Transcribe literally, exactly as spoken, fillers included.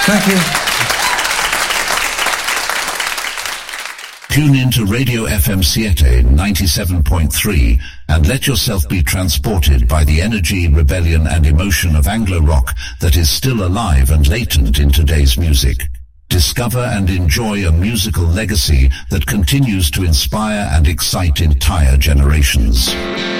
Thank you. Tune in to Radio F M Siete ninety-seven point three and let yourself be transported by the energy, rebellion and emotion of Anglo rock that is still alive and latent in today's music. Discover and enjoy a musical legacy that continues to inspire and excite entire generations.